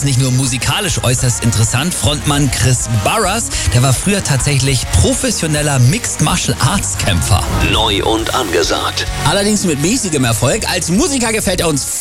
nicht nur musikalisch äußerst interessant. Frontmann Chris Barras, der war früher tatsächlich professioneller Mixed Martial Arts Kämpfer. Neu und angesagt. Allerdings mit mäßigem Erfolg. Als Musiker gefällt er uns